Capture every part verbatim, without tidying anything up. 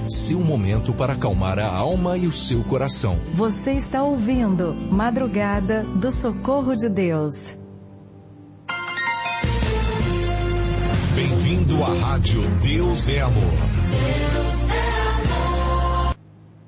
seu momento para acalmar a alma e o seu coração. Você está ouvindo Madrugada do Socorro de Deus. Bem-vindo à Rádio Deus é Amor. Deus é amor.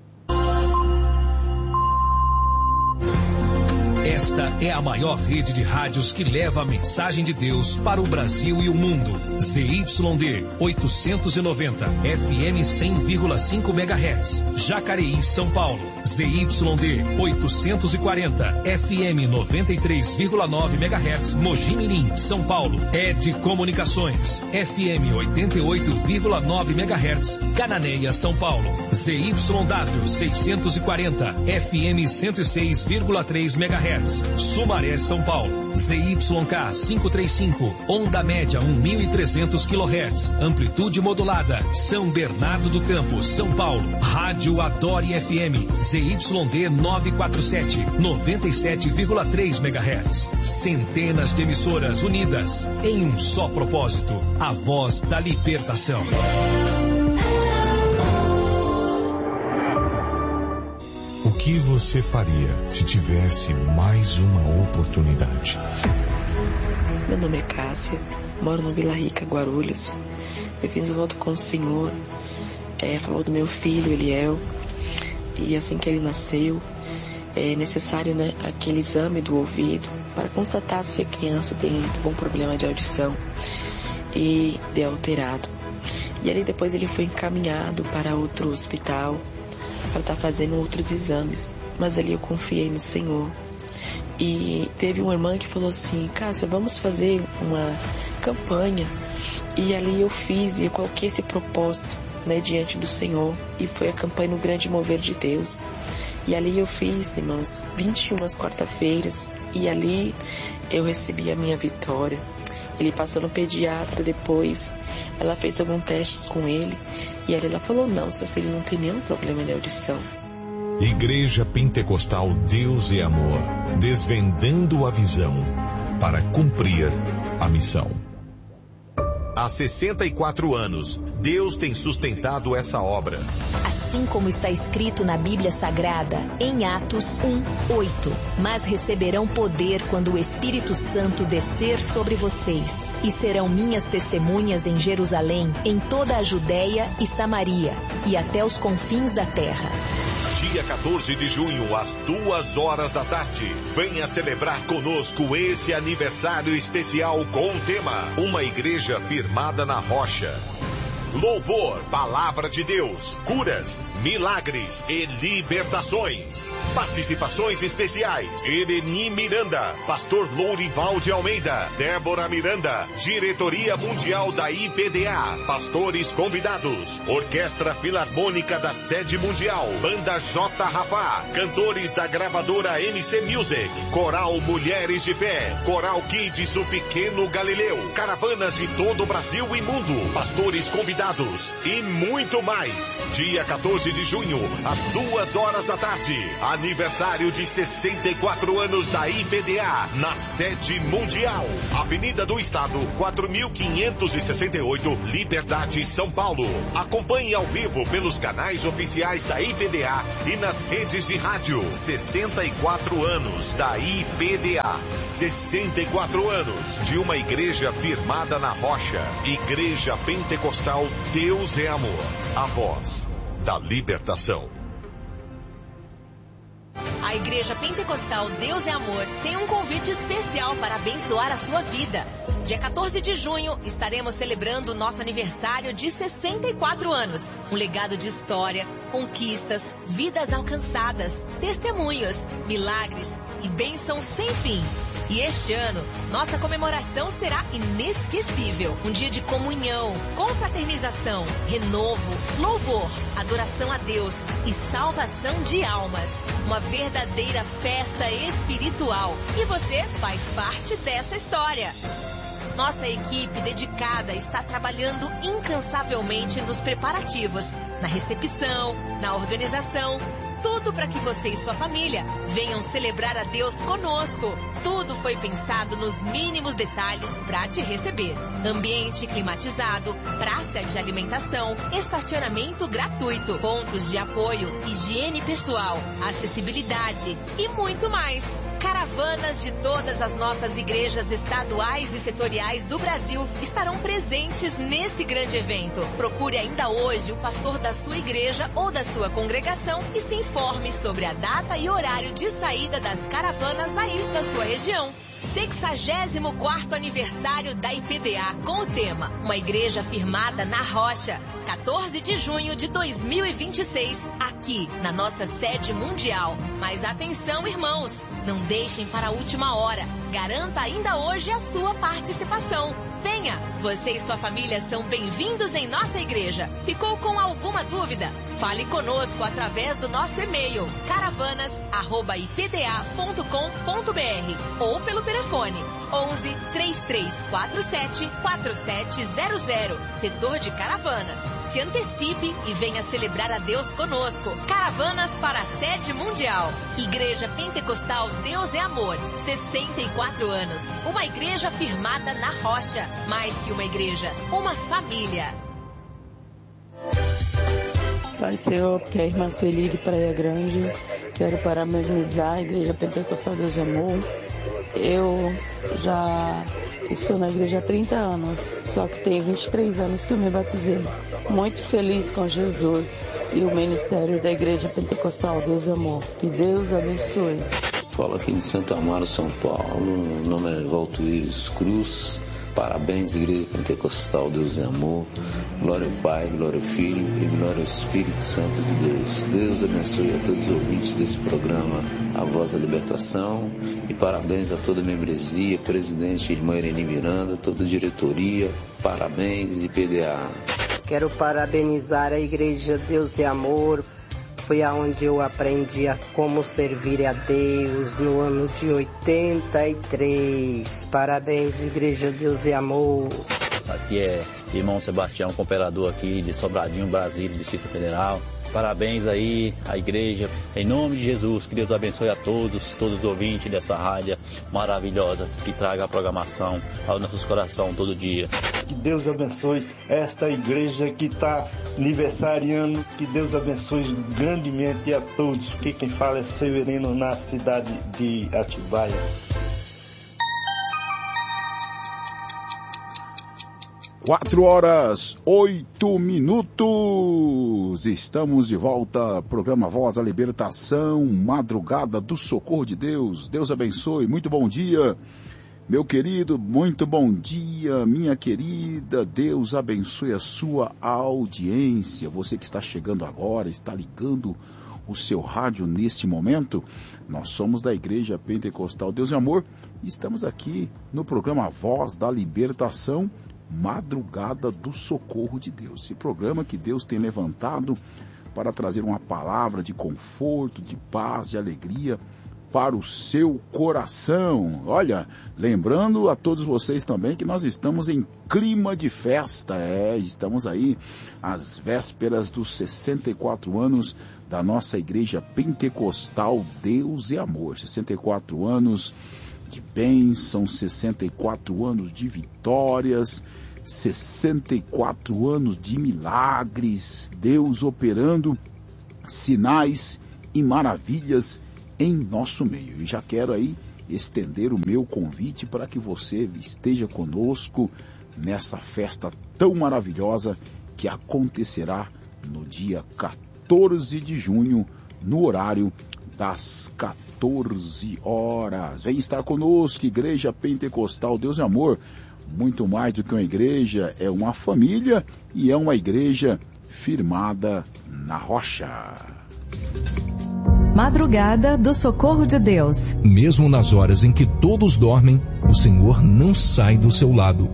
Esta é a maior rede de rádios que leva a mensagem de Deus para o Brasil e o mundo. Z Y D oitocentos e noventa, F M cem vírgula cinco megahertz, Jacareí, São Paulo. Z Y D oitocentos e quarenta, F M noventa e três vírgula nove megahertz, Mogi Mirim, São Paulo. Ed Comunicações, F M oitenta e oito vírgula nove megahertz, Cananéia, São Paulo. Z Y W seiscentos e quarenta, F M cento e seis vírgula três megahertz, Sumaré, São Paulo. Z Y K quinhentos e trinta e cinco, onda média mil e trezentos quilohertz, amplitude modulada, São Bernardo do Campo, São Paulo. Rádio Adore F M, Z Y D novecentos e quarenta e sete, noventa e sete vírgula três megahertz. Centenas de emissoras unidas em um só propósito, a voz da libertação. O que você faria se tivesse mais uma oportunidade? Meu nome é Cássia, moro no Vila Rica, Guarulhos. Eu fiz um voto com o Senhor é, a favor do meu filho, Eliel. E assim que ele nasceu, é necessário, né, aquele exame do ouvido para constatar se a criança tem algum problema de audição e de alterado. E ali depois ele foi encaminhado para outro hospital para estar fazendo outros exames, mas ali eu confiei no Senhor. E teve uma irmã que falou assim: Cássia, vamos fazer uma campanha. E ali eu fiz e eu coloquei esse propósito, né, diante do Senhor, e foi a campanha No Grande Mover de Deus. E ali eu fiz, irmãos, vinte e uma quarta-feiras, e ali eu recebi a minha vitória. Ele passou no pediatra depois, ela fez alguns testes com ele, e ali ela falou: não, seu filho não tem nenhum problema de audição. Igreja Pentecostal Deus é Amor, desvendando a visão para cumprir a missão. Há sessenta e quatro anos, Deus tem sustentado essa obra. Assim como está escrito na Bíblia Sagrada, em Atos um, oito. Mas receberão poder quando o Espírito Santo descer sobre vocês, e serão minhas testemunhas em Jerusalém, em toda a Judéia e Samaria, e até os confins da terra. Dia quatorze de junho, às duas horas da tarde, venha celebrar conosco esse aniversário especial com o tema Uma Igreja Firmada na Rocha. Louvor, Palavra de Deus, curas, milagres e libertações. Participações especiais: Eleni Miranda, Pastor Lourival de Almeida, Débora Miranda, Diretoria Mundial da I P D A, pastores convidados, Orquestra Filarmônica da Sede Mundial, Banda J. Rafá, cantores da gravadora M C Music, Coral Mulheres de Pé, Coral Kids O Pequeno Galileu, caravanas de todo o Brasil e mundo, pastores convidados e muito mais. Dia quatorze de junho, às duas horas da tarde, aniversário de sessenta e quatro anos da I P D A, na Sede Mundial, Avenida do Estado, quatro mil quinhentos e sessenta e oito, Liberdade, São Paulo. Acompanhe ao vivo pelos canais oficiais da I P D A e nas redes de rádio. sessenta e quatro anos da I P D A, sessenta e quatro anos de uma igreja firmada na rocha. Igreja Pentecostal Deus é Amor, a voz da libertação. A Igreja Pentecostal Deus é Amor tem um convite especial para abençoar a sua vida. Dia quatorze de junho, estaremos celebrando o nosso aniversário de sessenta e quatro anos. Um legado de história, conquistas, vidas alcançadas, testemunhos, milagres e bênçãos sem fim. E este ano, nossa comemoração será inesquecível. Um dia de comunhão, confraternização, renovo, louvor, adoração a Deus e salvação de almas. Uma verdadeira festa espiritual. E você faz parte dessa história. Nossa equipe dedicada está trabalhando incansavelmente nos preparativos, na recepção, na organização, tudo para que você e sua família venham celebrar a Deus conosco. Tudo foi pensado nos mínimos detalhes para te receber. ambiente climatizado, praça de alimentação, estacionamento gratuito, pontos de apoio, higiene pessoal, acessibilidade e muito mais. Caravanas de todas as nossas igrejas estaduais e setoriais do Brasil estarão presentes nesse grande evento. Procure ainda hoje o pastor da sua igreja ou da sua congregação e se informe sobre a data e horário de saída das caravanas aí da sua região. sexagésimo quarto aniversário da I P D A com o tema Uma Igreja Firmada na Rocha. quatorze de junho de dois mil e vinte e seis, aqui na nossa sede mundial. Mas atenção, irmãos, não deixem para a última hora. Garanta ainda hoje a sua participação. Venha, você e sua família são bem-vindos em nossa igreja. Ficou com alguma dúvida? Fale conosco através do nosso e-mail caravanas arroba i p d a ponto com ponto b r ou pelo telefone onze, três três quatro sete, quatro sete zero zero, setor de Caravanas. Se antecipe e venha celebrar a Deus conosco. Caravanas para a sede mundial. Igreja Pentecostal Deus é Amor, sessenta e quatro anos. Uma igreja firmada na rocha. Mais que uma igreja, uma família. Pai Senhor, que é a irmã Sueli de Praia Grande. Quero parabenizar a Igreja Pentecostal Deus é Amor. Eu já estou na igreja há trinta anos, só que tem vinte e três anos que eu me batizei. Muito feliz com Jesus e o ministério da Igreja Pentecostal Deus é Amor. Que Deus abençoe. Falo aqui de Santo Amaro, São Paulo. Meu nome é Valtuíris Cruz. Parabéns, Igreja Pentecostal Deus é Amor. Glória ao Pai, glória ao Filho e glória ao Espírito Santo de Deus. Deus abençoe a todos os ouvintes desse programa A Voz da Libertação. E parabéns a toda a membresia, presidente Irmã Irene Miranda, toda a diretoria. Parabéns, I P D A. Quero parabenizar a Igreja Deus é Amor. Foi aonde eu aprendi a como servir a Deus no ano de oitenta e três. Parabéns, Igreja Deus é Amor. Aqui é irmão Sebastião, cooperador aqui de Sobradinho, Brasília, Distrito Federal. Parabéns aí à igreja, em nome de Jesus, que Deus abençoe a todos, todos os ouvintes dessa rádio maravilhosa, que traga a programação aos nossos corações todo dia. Que Deus abençoe esta igreja que está aniversariando, que Deus abençoe grandemente a todos, que quem fala é Severino, na cidade de Atibaia. Quatro horas, oito minutos. Estamos de volta. Programa Voz da Libertação, Madrugada do Socorro de Deus. Deus abençoe. Muito bom dia, meu querido. Muito bom dia, minha querida. Deus abençoe a sua audiência. Você que está chegando agora, está ligando o seu rádio neste momento. Nós somos da Igreja Pentecostal Deus é Amor e estamos aqui no programa Voz da Libertação, Madrugada do Socorro de Deus. Esse programa que Deus tem levantado para trazer uma palavra de conforto, de paz, de alegria para o seu coração. Olha, lembrando a todos vocês também que nós estamos em clima de festa. É, estamos aí às vésperas dos sessenta e quatro anos da nossa Igreja Pentecostal Deus é Amor. sessenta e quatro anos de bênção, sessenta e quatro anos de vitórias, sessenta e quatro anos de milagres, Deus operando sinais e maravilhas em nosso meio. E já quero aí estender o meu convite para que você esteja conosco nessa festa tão maravilhosa que acontecerá no dia quatorze de junho, no horário das quatorze horas. Vem estar conosco, Igreja Pentecostal Deus é Amor. Muito mais do que uma igreja, é uma família e é uma igreja firmada na rocha. Madrugada do Socorro de Deus. Mesmo nas horas em que todos dormem, o Senhor não sai do seu lado.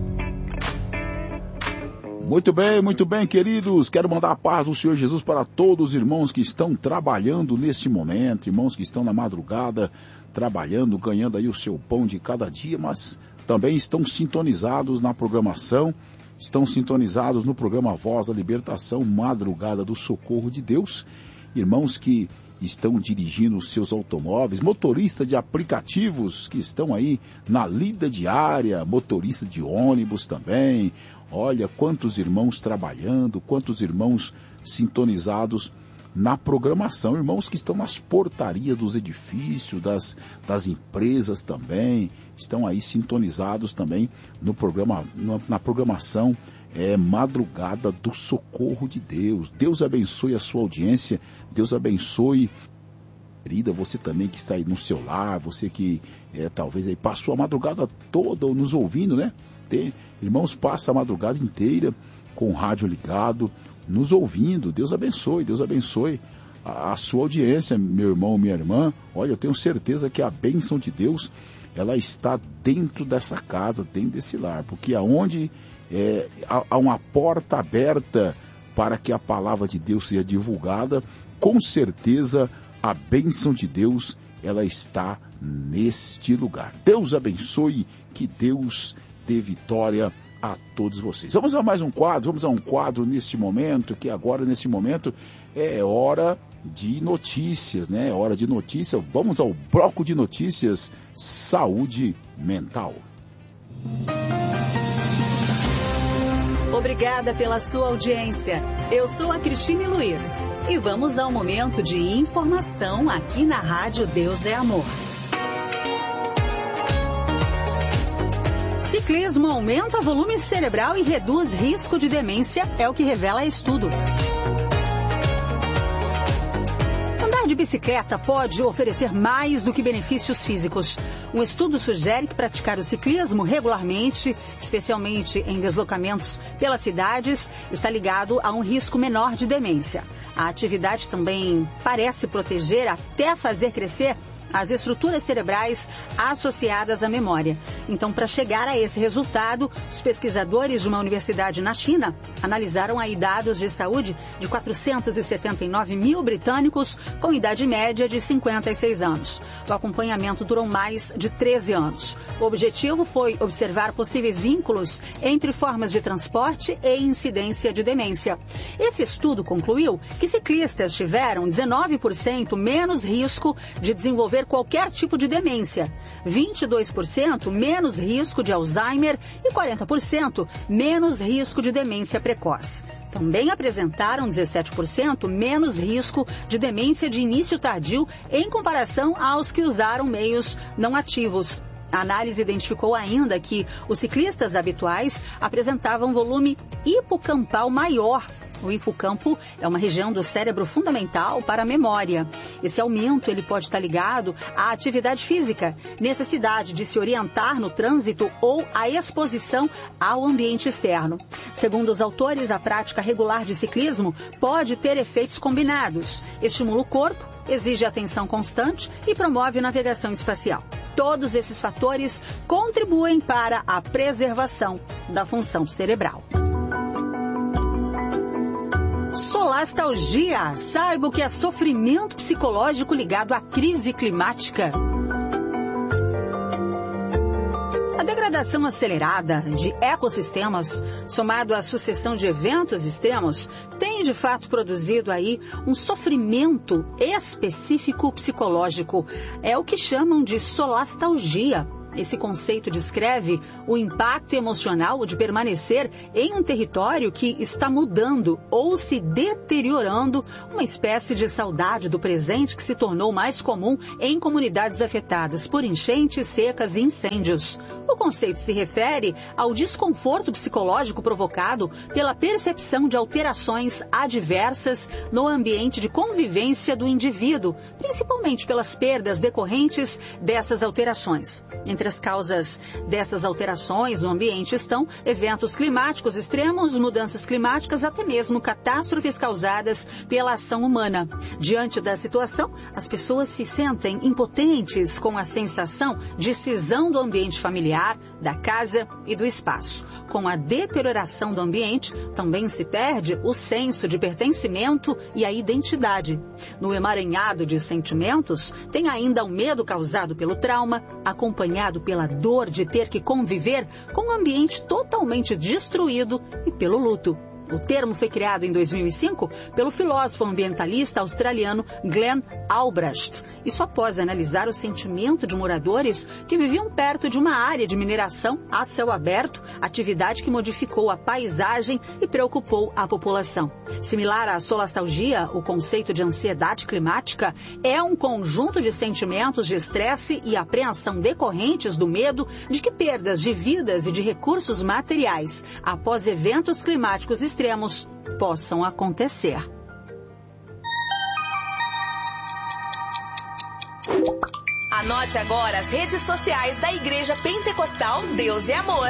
Muito bem, muito bem, queridos. Quero mandar a paz do Senhor Jesus para todos os irmãos que estão trabalhando neste momento, irmãos que estão na madrugada, trabalhando, ganhando aí o seu pão de cada dia, mas também estão sintonizados na programação, estão sintonizados no programa Voz da Libertação, Madrugada do Socorro de Deus. irmãos que estão dirigindo os seus automóveis, motoristas de aplicativos que estão aí na lida diária, motorista de ônibus também. Olha quantos irmãos trabalhando, quantos irmãos sintonizados na programação, irmãos que estão nas portarias dos edifícios, das, das empresas também, estão aí sintonizados também no programa, na, na programação é, Madrugada do Socorro de Deus. Deus abençoe a sua audiência, Deus abençoe, querida, você também que está aí no seu lar, você que é, talvez aí passou a madrugada toda nos ouvindo, né? Tem, irmãos, passa a madrugada inteira com o rádio ligado, nos ouvindo. Deus abençoe, Deus abençoe a, a sua audiência, meu irmão, minha irmã. Olha, eu tenho certeza que a bênção de Deus, ela está dentro dessa casa, dentro desse lar, porque aonde é, há, há uma porta aberta para que a palavra de Deus seja divulgada, com certeza a bênção de Deus, ela está neste lugar. Deus abençoe, que Deus dê vitória a todos vocês. Vamos a mais um quadro, vamos a um quadro neste momento, que agora nesse momento é hora de notícias, né? É hora de notícias. Vamos ao bloco de notícias, saúde mental. Obrigada pela sua audiência. Eu sou a Cristine Luiz e vamos ao momento de informação aqui na Rádio Deus é Amor. Ciclismo aumenta volume cerebral e reduz risco de demência, é o que revela estudo. Andar de bicicleta pode oferecer mais do que benefícios físicos. Um estudo sugere que praticar o ciclismo regularmente, especialmente em deslocamentos pelas cidades, está ligado a um risco menor de demência. A atividade também parece proteger até fazer crescer as estruturas cerebrais associadas à memória. Então, para chegar a esse resultado, os pesquisadores de uma universidade na China analisaram aí dados de saúde de quatrocentos e setenta e nove mil britânicos com idade média de cinquenta e seis anos. O acompanhamento durou mais de treze anos. O objetivo foi observar possíveis vínculos entre formas de transporte e incidência de demência. Esse estudo concluiu que ciclistas tiveram dezenove por cento menos risco de desenvolver qualquer tipo de demência, vinte e dois por cento menos risco de Alzheimer e quarenta por cento menos risco de demência precoce. Também apresentaram dezessete por cento menos risco de demência de início tardio em comparação aos que usaram meios não ativos. A análise identificou ainda que os ciclistas habituais apresentavam volume hipocampal maior. O hipocampo é uma região do cérebro fundamental para a memória. Esse aumento ele pode estar ligado à atividade física, necessidade de se orientar no trânsito ou à exposição ao ambiente externo. Segundo os autores, a prática regular de ciclismo pode ter efeitos combinados. Estimula o corpo, exige atenção constante e promove navegação espacial. Todos esses fatores contribuem para a preservação da função cerebral. Solastalgia. Saiba o que é sofrimento psicológico ligado à crise climática. A degradação acelerada de ecossistemas, somado à sucessão de eventos extremos, tem de fato produzido aí um sofrimento específico psicológico. É o que chamam de solastalgia. Esse conceito descreve o impacto emocional de permanecer em um território que está mudando ou se deteriorando, uma espécie de saudade do presente que se tornou mais comum em comunidades afetadas por enchentes, secas e incêndios. O conceito se refere ao desconforto psicológico provocado pela percepção de alterações adversas no ambiente de convivência do indivíduo, principalmente pelas perdas decorrentes dessas alterações. Entre as causas dessas alterações no ambiente estão eventos climáticos extremos, mudanças climáticas, até mesmo catástrofes causadas pela ação humana. Diante da situação, as pessoas se sentem impotentes com a sensação de cisão do ambiente familiar, da casa e do espaço. Com a deterioração do ambiente, também se perde o senso de pertencimento e a identidade. No emaranhado de sentimentos, tem ainda o medo causado pelo trauma, acompanhado pela dor de ter que conviver com um ambiente totalmente destruído e pelo luto. O termo foi criado em dois mil e cinco pelo filósofo ambientalista australiano Glenn Albrecht. Isso após analisar o sentimento de moradores que viviam perto de uma área de mineração a céu aberto, atividade que modificou a paisagem e preocupou a população. Similar à solastalgia, o conceito de ansiedade climática é um conjunto de sentimentos de estresse e apreensão decorrentes do medo de que perdas de vidas e de recursos materiais após eventos climáticos extremos possam acontecer. Anote agora as redes sociais da Igreja Pentecostal Deus e Amor.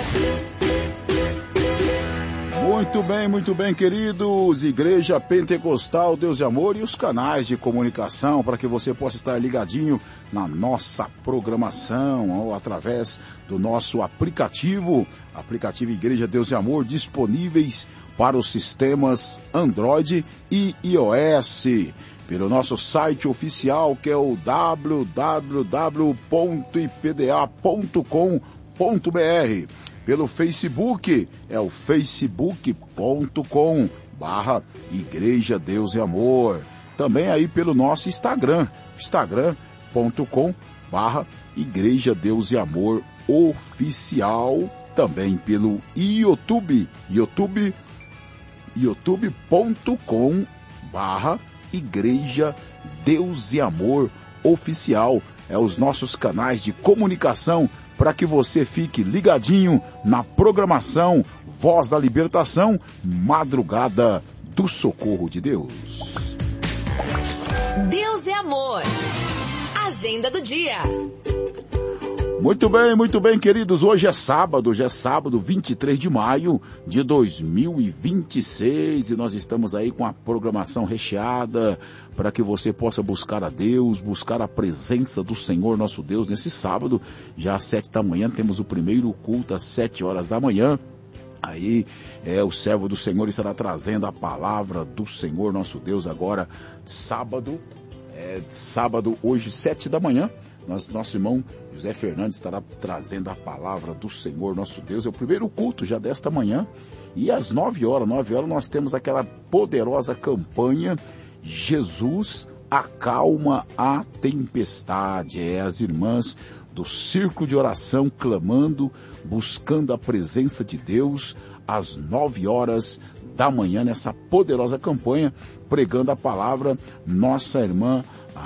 Muito bem, muito bem, queridos. Igreja Pentecostal Deus e Amor e os canais de comunicação para que você possa estar ligadinho na nossa programação ou através do nosso aplicativo, aplicativo Igreja Deus e Amor, disponíveis para os sistemas Android e iOS. Pelo nosso site oficial, que é o w w w ponto i p d a ponto com ponto b r. Pelo Facebook, é o facebook ponto com barra Igreja Deus e Amor. Também aí pelo nosso Instagram, instagram ponto com barra Igreja Deus e Amor Oficial. Também pelo YouTube, youtube, youtube ponto com barra Igreja Deus e Amor Oficial. É os nossos canais de comunicação para que você fique ligadinho na programação Voz da Libertação, Madrugada do Socorro de Deus. Deus é Amor. Agenda do dia. Muito bem, muito bem, queridos. Hoje é sábado, hoje é sábado, vinte e três de maio de dois mil e vinte e seis, e nós estamos aí com a programação recheada para que você possa buscar a Deus, buscar a presença do Senhor nosso Deus nesse sábado. Já às sete da manhã temos o primeiro culto às sete horas da manhã. Aí é, o servo do Senhor estará trazendo a palavra do Senhor nosso Deus agora, sábado, é, sábado hoje sete da manhã. Nosso, nosso irmão José Fernandes estará trazendo a palavra do Senhor nosso Deus. É o primeiro culto já desta manhã. E às nove horas, nove horas nós temos aquela poderosa campanha Jesus acalma a tempestade. É as irmãs do Círculo de Oração clamando, buscando a presença de Deus às nove horas da manhã nessa poderosa campanha, pregando a palavra. Nossa irmã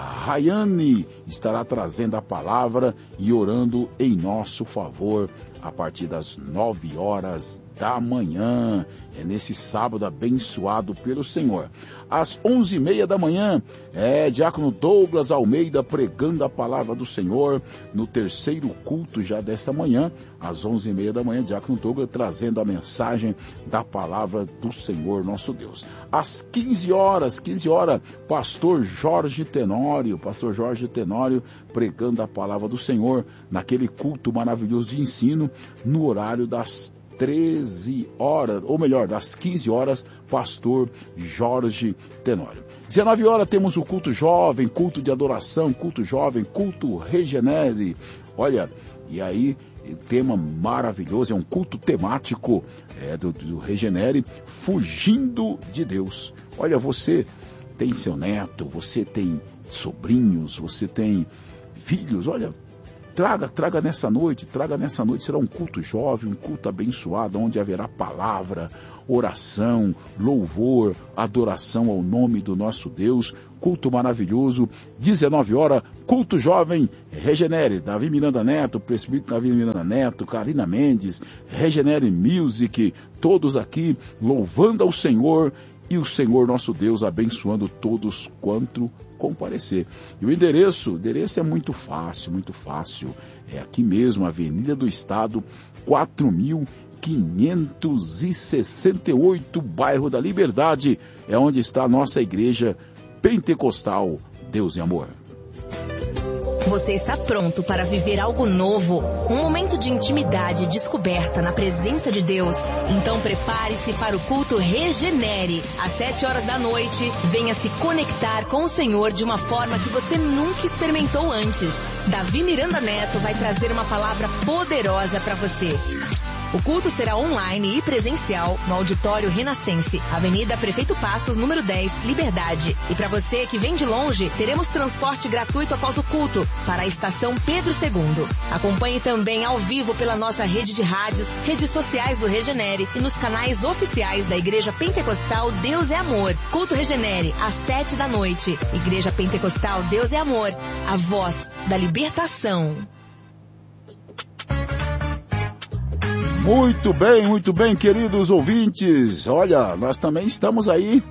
Rayane estará trazendo a palavra e orando em nosso favor a partir das nove horas da manhã. É nesse sábado abençoado pelo Senhor. Às onze e meia da manhã, é Diácono Douglas Almeida pregando a palavra do Senhor no terceiro culto já desta manhã. Às onze e meia da manhã, Diácono Douglas trazendo a mensagem da palavra do Senhor nosso Deus. Às quinze horas, quinze horas, Pastor Jorge Tenório, Pastor Jorge Tenório pregando a palavra do Senhor naquele culto maravilhoso de ensino no horário das treze horas, ou melhor, das quinze horas, Pastor Jorge Tenório. dezenove horas temos o culto jovem, culto de adoração, culto jovem, culto Regenere. Olha, e aí, tema maravilhoso, é um culto temático é, do, do Regenere, fugindo de Deus. Olha, você tem seu neto, você tem sobrinhos, você tem filhos, olha, Traga, traga nessa noite, traga nessa noite, será um culto jovem, um culto abençoado, onde haverá palavra, oração, louvor, adoração ao nome do nosso Deus, culto maravilhoso, dezenove horas, culto jovem, Regenere, Davi Miranda Neto, presbítero Davi Miranda Neto, Karina Mendes, Regenere Music, todos aqui louvando ao Senhor e o Senhor nosso Deus abençoando todos quanto comparecer. E o endereço, o endereço é muito fácil, muito fácil. É aqui mesmo, Avenida do Estado, quatro mil quinhentos e sessenta e oito, bairro da Liberdade, é onde está a nossa igreja Pentecostal Deus e Amor. Você está pronto para viver algo novo? Um momento de intimidade e descoberta na presença de Deus? Então prepare-se para o culto Regenere. Às sete horas da noite, venha se conectar com o Senhor de uma forma que você nunca experimentou antes. Davi Miranda Neto vai trazer uma palavra poderosa para você. O culto será online e presencial no Auditório Renascense, Avenida Prefeito Passos, número dez, Liberdade. E para você que vem de longe, teremos transporte gratuito após o culto para a estação Pedro segundo. Acompanhe também ao vivo pela nossa rede de rádios, redes sociais do Regenere e nos canais oficiais da Igreja Pentecostal Deus é Amor. Culto Regenere, às sete da noite. Igreja Pentecostal Deus é Amor, a voz da libertação. Muito bem, muito bem, queridos ouvintes. Olha, nós também estamos aí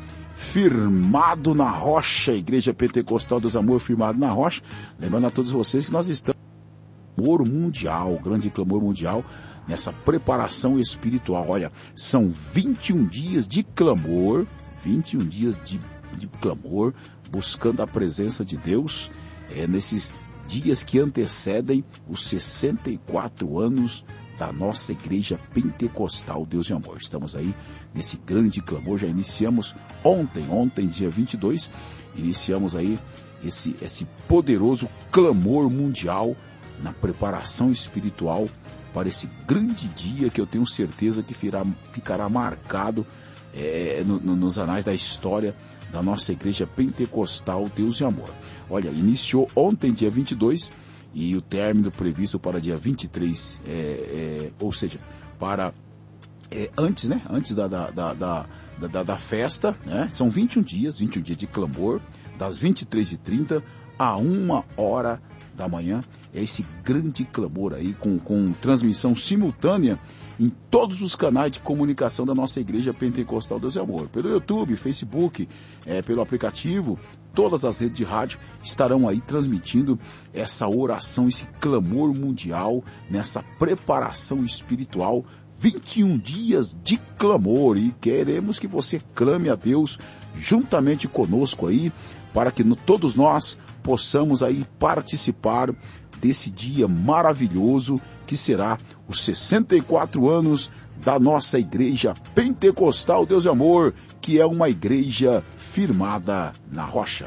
firmado na rocha, Igreja Pentecostal Deus Amor, firmado na rocha. Lembrando a todos vocês que nós estamos no clamor mundial, grande clamor mundial, nessa preparação espiritual. Olha, são vinte e um dias de clamor, vinte e um dias de, de clamor, buscando a presença de Deus, é, nesses dias que antecedem os sessenta e quatro anos da nossa Igreja Pentecostal Deus e Amor. Estamos aí nesse grande clamor, já iniciamos ontem, ontem dia vinte e dois, iniciamos aí esse, esse poderoso clamor mundial na preparação espiritual para esse grande dia que eu tenho certeza que ficará, ficará marcado é, no, no, nos anais da história da nossa Igreja Pentecostal Deus e Amor. Olha, iniciou ontem dia vinte e dois, e o término previsto para dia vinte e três, é, é, ou seja, para é, antes, né? Antes da, da, da, da, da, da festa, né? São vinte e um dias, vinte e um dias de clamor, das vinte e três e trinta a uma hora da manhã. É esse grande clamor aí, com, com transmissão simultânea em todos os canais de comunicação da nossa Igreja Pentecostal Deus e Amor. Pelo YouTube, Facebook, é, pelo aplicativo, todas as redes de rádio estarão aí transmitindo essa oração, esse clamor mundial, nessa preparação espiritual. vinte e um dias de clamor, e queremos que você clame a Deus juntamente conosco aí, para que no, todos nós possamos aí participar desse dia maravilhoso que será os sessenta e quatro anos da nossa Igreja Pentecostal Deus e Amor, que é uma igreja firmada na rocha.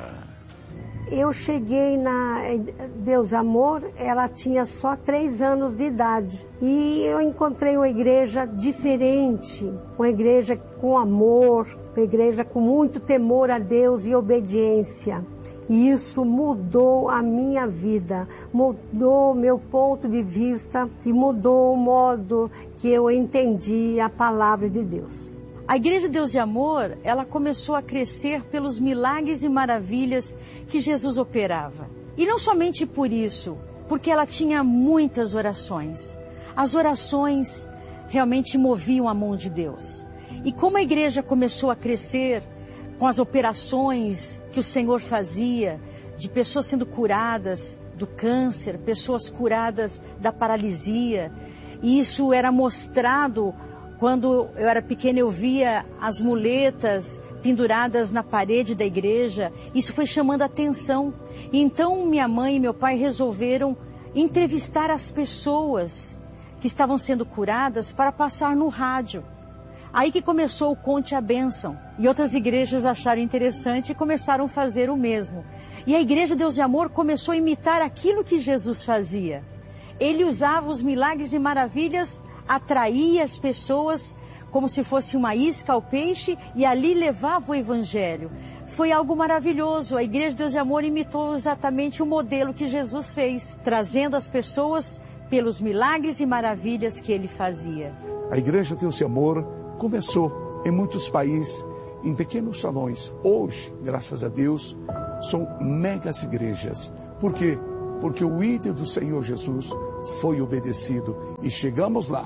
Eu cheguei na Deus Amor, ela tinha só três anos de idade. E eu encontrei uma igreja diferente, uma igreja com amor, uma igreja com muito temor a Deus e obediência. E isso mudou a minha vida, mudou meu ponto de vista e mudou o modo que eu entendi a palavra de Deus. A Igreja Deus e Amor, ela começou a crescer pelos milagres e maravilhas que Jesus operava. E não somente por isso, porque ela tinha muitas orações. As orações realmente moviam a mão de Deus. E como a igreja começou a crescer com as operações que o Senhor fazia, de pessoas sendo curadas do câncer, pessoas curadas da paralisia, e isso era mostrado. Quando eu era pequena, eu via as muletas penduradas na parede da igreja. Isso foi chamando a atenção. E então minha mãe e meu pai resolveram entrevistar as pessoas que estavam sendo curadas para passar no rádio. Aí que começou o Conte a Bênção. E outras igrejas acharam interessante e começaram a fazer o mesmo. E a Igreja Deus de Amor começou a imitar aquilo que Jesus fazia. Ele usava os milagres e maravilhas, atraía as pessoas como se fosse uma isca ao peixe e ali levava o Evangelho. Foi algo maravilhoso. A Igreja Deus de Amor imitou exatamente o modelo que Jesus fez, trazendo as pessoas pelos milagres e maravilhas que ele fazia. A Igreja Deus de Amor começou em muitos países, em pequenos salões. Hoje, graças a Deus, são megas igrejas. Por quê? Porque o ídolo do Senhor Jesus foi obedecido e chegamos lá,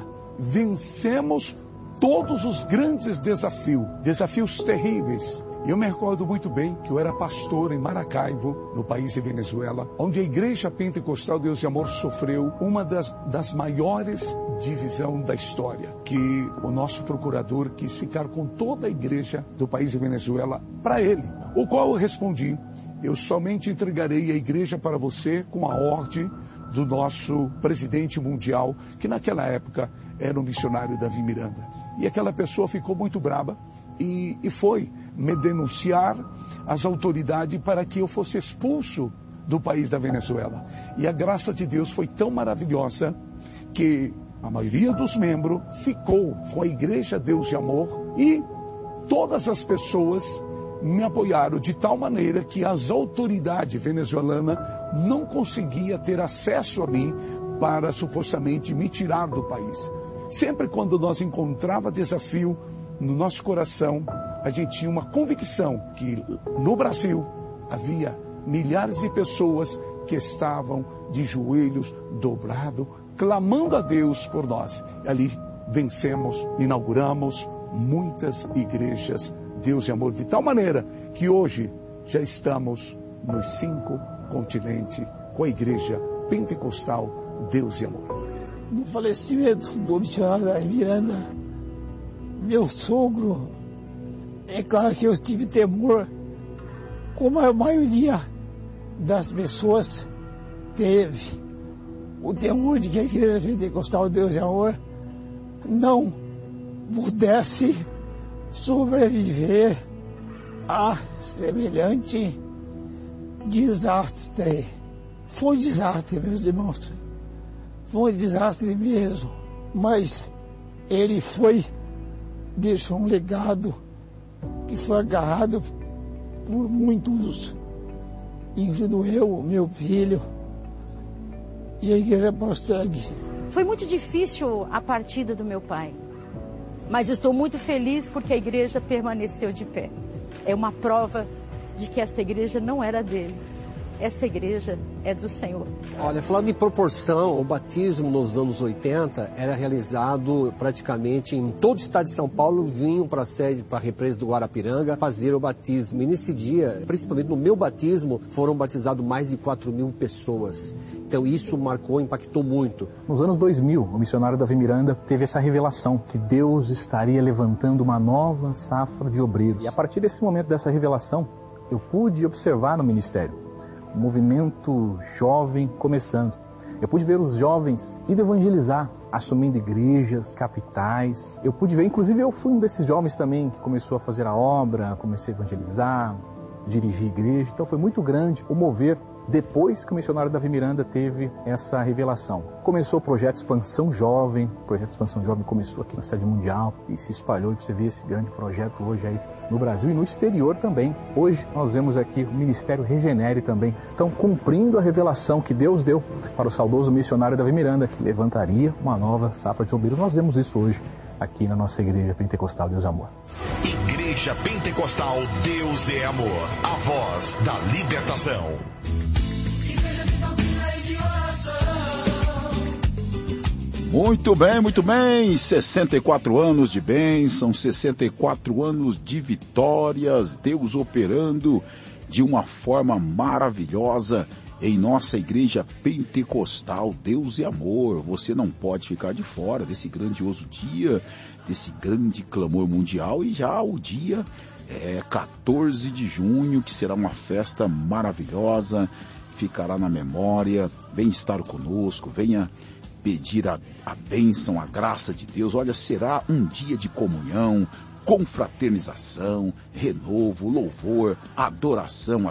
vencemos todos os grandes desafios, desafios terríveis. Eu me recordo muito bem que eu era pastor em Maracaibo, no país de Venezuela, onde a Igreja Pentecostal Deus de Amor sofreu uma das, das maiores divisões da história, que o nosso procurador quis ficar com toda a igreja do país de Venezuela para ele, o qual eu respondi: eu somente entregarei a igreja para você com a ordem do nosso presidente mundial, que naquela época era o missionário Davi Miranda. E aquela pessoa ficou muito brava e, e foi me denunciar às autoridades para que eu fosse expulso do país da Venezuela. E a graça de Deus foi tão maravilhosa que a maioria dos membros ficou com a Igreja Deus de Amor e todas as pessoas me apoiaram de tal maneira que as autoridades venezuelanas não conseguiam ter acesso a mim para supostamente me tirar do país. Sempre quando nós encontrava desafio no nosso coração, a gente tinha uma convicção que no Brasil havia milhares de pessoas que estavam de joelhos dobrados, clamando a Deus por nós. E ali vencemos, inauguramos muitas igrejas Deus de Amor, de tal maneira que hoje já estamos nos cinco continentes com a igreja pentecostal Deus de Amor. No falecimento do missionário Miranda, meu sogro, é claro que eu tive temor, como a maioria das pessoas teve, o temor de que a igreja pentecostal Deus de Amor não pudesse sobreviver a semelhante desastre. Foi um desastre, meus irmãos. Foi um desastre mesmo. Mas ele foi, deixou um legado que foi agarrado por muitos, incluindo eu, meu filho, e a igreja prossegue. Foi muito difícil a partida do meu pai, mas estou muito feliz porque a igreja permaneceu de pé. É uma prova de que esta igreja não era dele. Esta igreja é do Senhor. Olha, falando em proporção, o batismo nos anos oitenta era realizado praticamente em todo o estado de São Paulo, vinham para a sede, para a represa do Guarapiranga, fazer o batismo. E nesse dia, principalmente no meu batismo, foram batizados mais de quatro mil pessoas. Então isso marcou, impactou muito. Nos anos dois mil, o missionário Davi Miranda teve essa revelação que Deus estaria levantando uma nova safra de obreiros. E a partir desse momento, dessa revelação, eu pude observar no ministério um movimento jovem começando. Eu pude ver os jovens indo evangelizar, assumindo igrejas, capitais. Eu pude ver, inclusive eu fui um desses jovens também que começou a fazer a obra, comecei a evangelizar, dirigir igreja. Então foi muito grande o mover depois que o missionário Davi Miranda teve essa revelação. Começou o projeto Expansão Jovem, o projeto Expansão Jovem começou aqui na sede mundial e se espalhou, e você vê esse grande projeto hoje aí no Brasil e no exterior também. Hoje nós vemos aqui o Ministério Regenere também. Então, cumprindo a revelação que Deus deu para o saudoso missionário Davi Miranda, que levantaria uma nova safra de obreiros. Nós vemos isso hoje aqui na nossa Igreja Pentecostal Deus é Amor. Igreja Pentecostal Deus é Amor, a voz da libertação. Igreja de doutrina e de oração. Muito bem, muito bem. sessenta e quatro anos de bênção, sessenta e quatro anos de vitórias, Deus operando de uma forma maravilhosa em nossa Igreja Pentecostal Deus é Amor. Você não pode ficar de fora desse grandioso dia, desse grande clamor mundial. E já o dia é quatorze de junho, que será uma festa maravilhosa, ficará na memória. Venha estar conosco, venha pedir a, a bênção, a graça de Deus. Olha, será um dia de comunhão, confraternização, renovo, louvor, adoração a